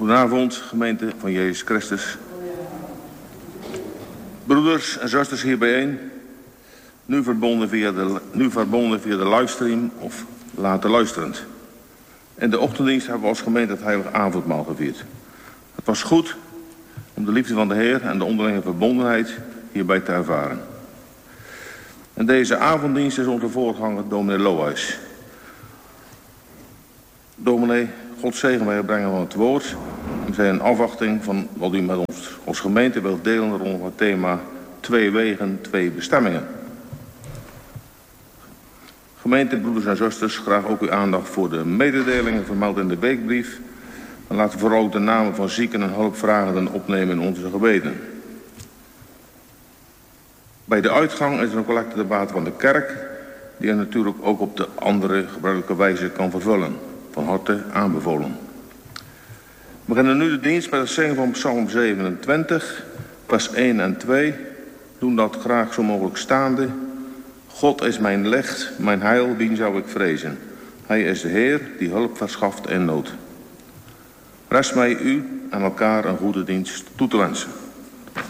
Goedenavond, gemeente van Jezus Christus. Broeders en zusters hier bijeen, nu verbonden via de livestream of later luisterend. In de ochtenddienst hebben we als gemeente het heilige avondmaal gevierd. Het was goed om de liefde van de Heer en de onderlinge verbondenheid hierbij te ervaren. En deze avonddienst is onze voorganger dominee Lohuis. Dominee, God zegen bij het brengen van het woord. We zijn in afwachting van wat u met ons als gemeente wilt delen rond het thema 2 wegen, 2 bestemmingen. Gemeente, broeders en zusters, graag ook uw aandacht voor de mededelingen vermeld in de weekbrief. En laten we vooral ook de namen van zieken en hulpvragenden opnemen in onze gebeden. Bij de uitgang is er een collectedebaat van de kerk, die je natuurlijk ook op de andere gebruikelijke wijze kan vervullen. Van harte aanbevolen. We beginnen nu de dienst met het zingen van Psalm 27, vers 1 en 2. Doen dat graag zo mogelijk staande. God is mijn licht, mijn heil, wien zou ik vrezen? Hij is de Heer die hulp verschaft in nood. Rest mij u en elkaar een goede dienst toe te wensen.